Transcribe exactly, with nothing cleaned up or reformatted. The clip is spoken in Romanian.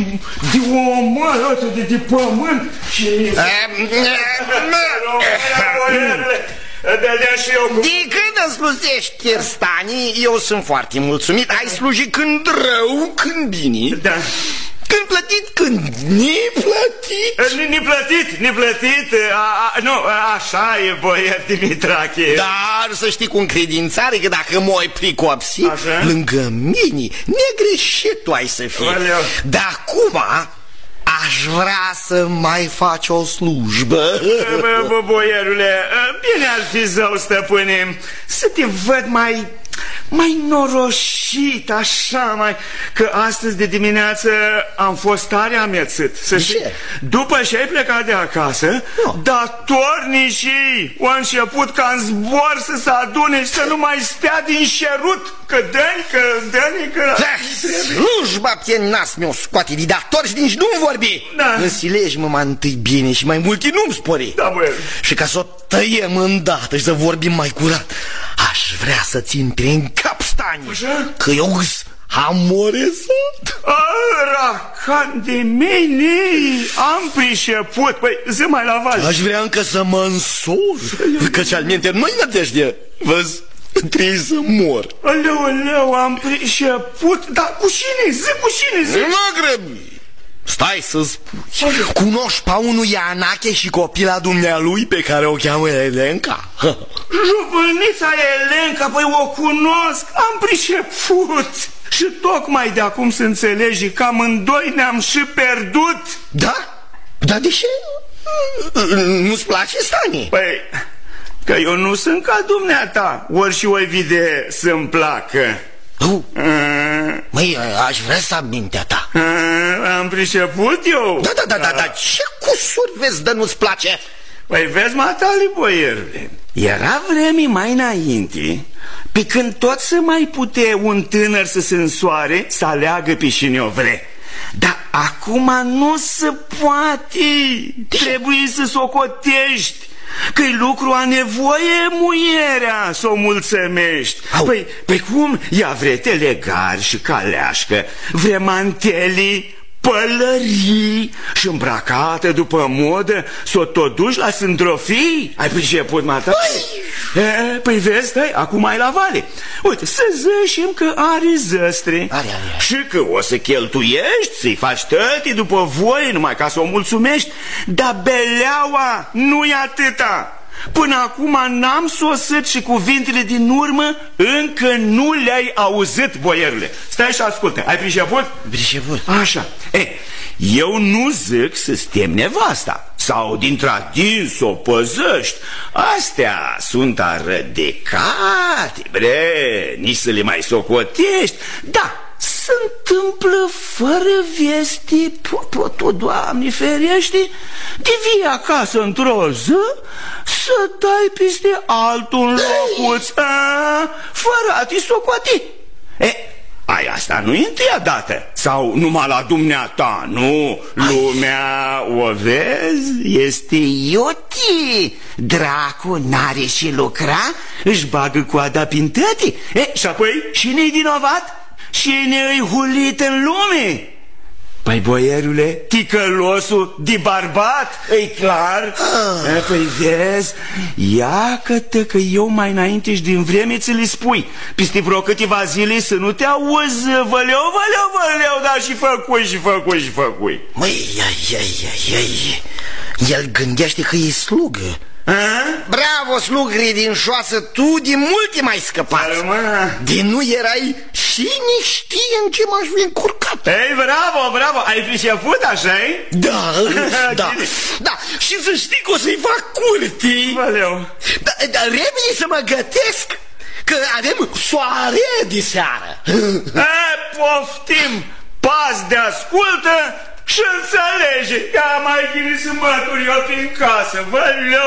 de omor, de, de pământ și... De când îmi slujești, Chirstani, eu sunt foarte mulțumit. Ai slujit când rău, când bine. Da. Când plătit, când neplătit. Neplătit, neplătit, a, a, nu, așa e, boier Dimitrache. Dar să știi cu încredințare că dacă m-ai pricopsi, lângă mine, negreșit tu ai să fii. Dar acum aș vrea să mai faci o slujbă. Bă, bă, boierule, bine ar fi, zău, stăpâne, să te văd mai... mai noroșit, așa, mai... Că astăzi de dimineață am fost tare amețit. Să știi, după ce ai plecat de acasă, no. datornicii au început ca în zbor să se adune și să nu mai stea din șerut. Că dă-i, că dă-i, că... Slujba pe nas mi-o scoate de dator și nici nu-mi vorbi. Da. Însilegi-mă mai întâi bine și mai multe nu-mi spori. Da, băi. Și ca să o tăiem îndată și să vorbim mai curat, aș vrea să țin prin cap, Stani. Așa? Că eu amorezat. Racan de mine, am priceput. Păi, zi mai la val. Aș vrea încă să mă însor, căci al minte nu-i nădejde. Văzi, trebuie să mor. Aleu, aleu, am priceput. Dar cu cine? Zi cu cine, zi. Nu grăbi. Stai să spui. Cunoști pa unul Ianache și copila dumnealui pe care o cheamă Elenca? Juvănița Elenca, păi o cunosc, am priceput. Și tocmai de acum să înțelegi că amândoi ne-am și pierdut. Da? Dar de ce? Nu-ți place, Stani? Păi, că eu nu sunt ca dumneata, ori și o vide să-mi placă. Uh. Măi, aș vrea să am mintea ta. A, am priceput eu. Da, da, da, da, da. Ce cusuri vezi de nu-ți place? Păi vezi, matale, boierule, era vreme mai înainte, pe când tot să mai pute un tânăr să se însoare, să aleagă pe cine o vre. Dar acum nu se poate. Trebuie să socotești că-i lucru a nevoie muierea să o mulțămești. Păi, păi cum? Ea vre telegari și caleașcă, vre mantelii, pălării și îmbracată după modă, s-o tot duci la sândrofii. Ai priceput, mata? Păi, e, păi vezi, stai, acum ai la vale. Uite, să zășim că are zăstre. Are, are. Și că o să cheltuiești, să-i faci tăti după voie, numai ca să o mulțumești. Dar beleaua nu-i atâta. Până acum n-am sosit și cuvintele din urmă încă nu le-ai auzit, boierule. Stai și ascultă, ai priceput? Priceput. Așa, e, eu nu zic să-ți temi nevasta sau dintr-adin să o păzăști. Astea sunt arădecate, bre, nici să le mai socotești. Da, se întâmplă fără veste. Tu, Doamne ferește, de vii acasă într-o zi să dai peste altul în locuț, a, fără a te socoti. E, ai, asta nu e întâia dată. Sau numai la dumneata, nu? Lumea, o vezi, este ioti. Dracu n-are și lucra, își bagă coada prin tăti. E, și apoi, cine-i vinovat? Cine-i hulit în lume? Păi, boierule, ticălosul de barbat, e clar? Ah. E, păi vezi, ia-că-te că eu mai înainte și din vreme ți le spui. Peste vreo câteva zile să nu te auzi, văleu, văleu, văleu, dar și făcui, și făcui, și făcui. Măi, ai, ai, ai, ai. El gândește că e slugă. A? Bravo, slugării din șoasă, tu de multe mai scăpat. De nu erai și nici știe în ce m-aș fi încurcat. Ei, bravo, bravo, ai priceput, așa-i? Da, da, da, și să știi că o să-i fac curte. Valeu. Dar da, repede să mă gătesc, că avem soare de seară. E, poftim, pas de ascultă și înțelege. Ia mai ghini să mături eu prin casă, valeu.